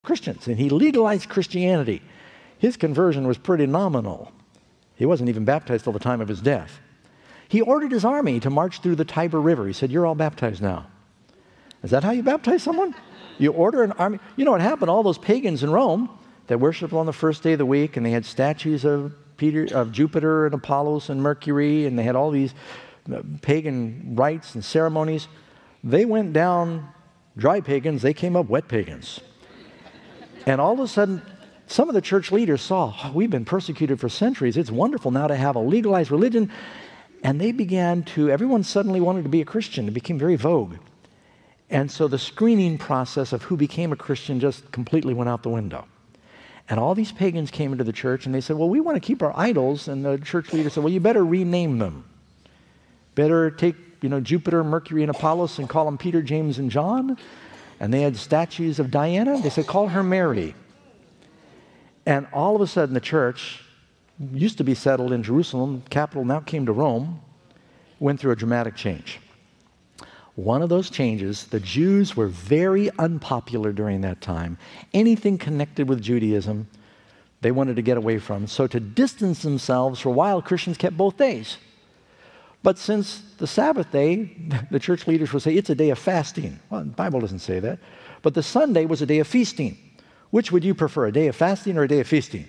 Christians, and he legalized Christianity. His conversion was pretty nominal. He wasn't even baptized till the time of his death. He ordered his army to march through the Tiber River. He said, "You're all baptized now." Is that how you baptize someone? You order an army. You know what happened? All those pagans in Rome that worshiped on the first day of the week, and they had statues of Jupiter and Apollos and Mercury, and they had all these pagan rites and ceremonies. They went down dry pagans, they came up wet pagans. And all of a sudden, some of the church leaders saw, we've been persecuted for centuries. It's wonderful now to have a legalized religion. And they began to, everyone suddenly wanted to be a Christian. It became very vogue. And so the screening process of who became a Christian just completely went out the window. And all these pagans came into the church and they said, well, we want to keep our idols. And the church leader said, well, you better rename them. Better take, Jupiter, Mercury, and Apollos and call them Peter, James, and John. And they had statues of Diana. They said, call her Mary. And all of a sudden, the church used to be settled in Jerusalem, capital now came to Rome, went through a dramatic change. One of those changes, the Jews were very unpopular during that time. Anything connected with Judaism, they wanted to get away from. So to distance themselves for a while, Christians kept both days. But since the Sabbath day, the church leaders would say it's a day of fasting. Well, the Bible doesn't say that. But the Sunday was a day of feasting. Which would you prefer, a day of fasting or a day of feasting?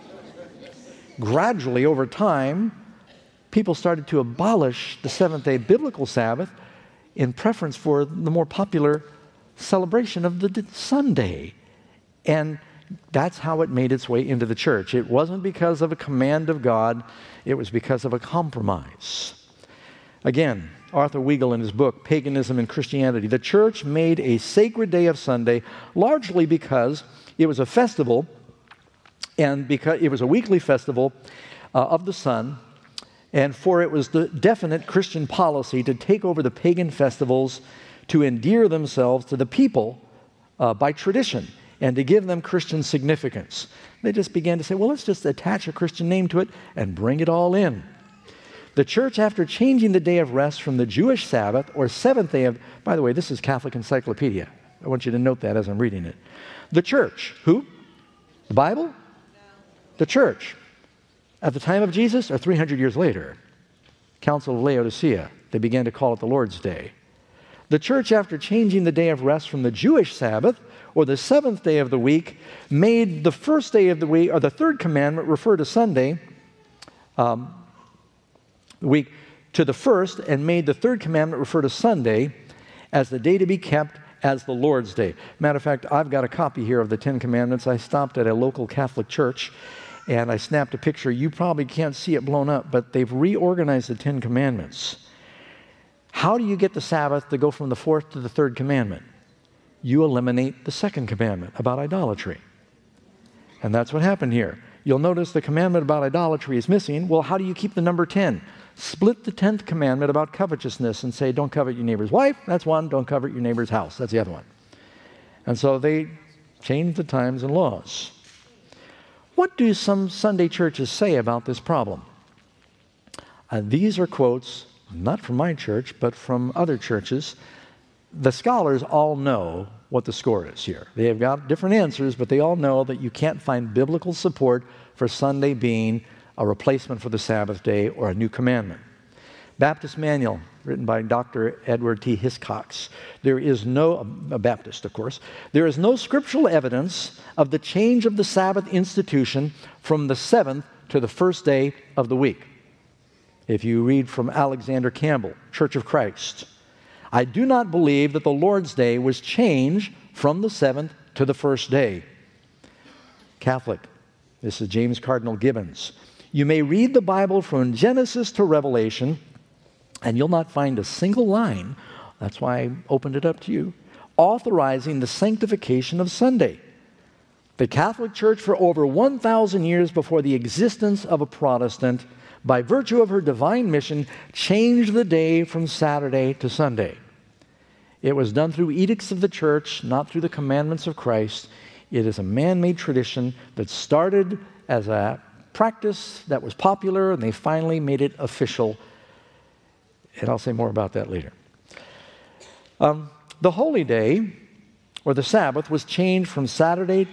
Gradually, over time, people started to abolish the seventh-day biblical Sabbath in preference for the more popular celebration of the Sunday. And that's how it made its way into the church. It wasn't because of a command of God. It was because of a compromise. Again, Arthur Weigel in his book, Paganism and Christianity, the church made a sacred day of Sunday largely because it was a festival, and because it was a weekly festival of the sun, and for it was the definite Christian policy to take over the pagan festivals to endear themselves to the people by tradition and to give them Christian significance. They just began to say, well, let's just attach a Christian name to it and bring it all in. The church, after changing the day of rest from the Jewish Sabbath, or seventh day of, by the way, this is Catholic Encyclopedia. I want you to note that as I'm reading it. The church, who? The Bible? The church. At the time of Jesus, or 300 years later, Council of Laodicea, they began to call it the Lord's Day. The church, after changing the day of rest from the Jewish Sabbath, or the seventh day of the week, made the first day of the week, or the third commandment, refer to Sunday, week to the first, and made the third commandment refer to Sunday as the day to be kept as the Lord's Day. Matter of fact, I've got a copy here of the Ten Commandments. I stopped at a local Catholic church and I snapped a picture. You probably can't see it blown up, but they've reorganized the Ten Commandments. How do you get the Sabbath to go from the fourth to the third commandment? You eliminate the second commandment about idolatry. And that's what happened here. You'll notice the commandment about idolatry is missing. Well, how do you keep the number 10? Split the 10th commandment about covetousness and say, don't covet your neighbor's wife. That's one. Don't covet your neighbor's house. That's the other one. And so they changed the times and laws. What do some Sunday churches say about this problem? These are quotes, not from my church, but from other churches. The scholars all know what the score is here. They have got different answers, but they all know that you can't find biblical support for Sunday being a replacement for the Sabbath day or a new commandment. Baptist Manual, written by Dr. Edward T. Hiscox. There is no, a Baptist, of course, there is no scriptural evidence of the change of the Sabbath institution from the seventh to the first day of the week. If you read from Alexander Campbell, Church of Christ, I do not believe that the Lord's Day was changed from the seventh to the first day. Catholic, this is James Cardinal Gibbons. You may read the Bible from Genesis to Revelation, and you'll not find a single line, that's why I opened it up to you, authorizing the sanctification of Sunday. The Catholic Church, for over 1,000 years before the existence of a Protestant, by virtue of her divine mission, changed the day from Saturday to Sunday. It was done through edicts of the church, not through the commandments of Christ. It is a man-made tradition that started as a practice that was popular, and they finally made it official. And I'll say more about that later. The holy day or the Sabbath, was changed from Saturday